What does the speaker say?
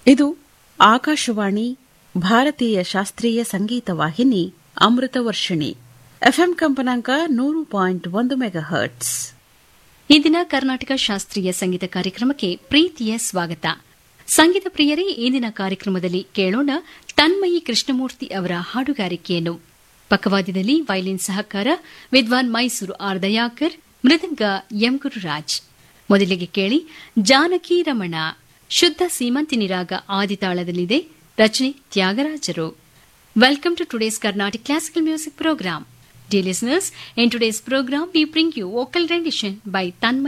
ಇದು ಆಕಾಶವಾಣಿ ಭಾರತೀಯ ಶಾಸ್ತ್ರೀಯ ಸಂಗೀತ ವಾಹಿನಿ ಅಮೃತ ವರ್ಷಿಣಿ ಎಫ್ಎಂ ಕಂಪನಾಂಕ 100.1 ಮೆಗಾಹರ್ಟ್ಸ್. ಇಂದಿನ ಕರ್ನಾಟಕ ಶಾಸ್ತ್ರೀಯ ಸಂಗೀತ ಕಾರ್ಯಕ್ರಮಕ್ಕೆ ಪ್ರೀತಿಯ ಸ್ವಾಗತ. ಸಂಗೀತ ಪ್ರಿಯರೇ, ಇಂದಿನ ಕಾರ್ಯಕ್ರಮದಲ್ಲಿ ಕೇಳೋಣ ತನ್ಮಯಿ ಕೃಷ್ಣಮೂರ್ತಿ ಅವರ ಹಾಡುಗಾರಿಕೆಯನ್ನು. ಪಕ್ಕವಾದ್ಯದಲ್ಲಿ ವೈಲಿನ್ ಸಹಕಾರ ವಿದ್ವಾನ್ ಮೈಸೂರು ಆರ್ ದಯಾಕರ್, ಮೃದಂಗ ಎಂ ಗುರುರಾಜ್. ಮೊದಲಿಗೆ ಕೇಳಿ ಜಾನಕಿ ರಮಣ. ಶುದ್ಧ ಸೀಮಂತಿನಿ ರಾಗ ಆದಿತಾಳದಲ್ಲಿದೆ. ರಚನೆ ತ್ಯಾಗರಾಜರು. Welcome to today's Carnatic Classical Music Program. Dear listeners, in today's program we bring you vocal rendition by Tanmay